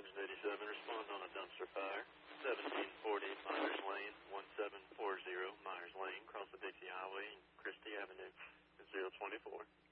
87, respond on a dumpster fire. 1740 Myers Lane, 1740 Myers Lane, across the Dixie Highway and Christie Avenue, 024.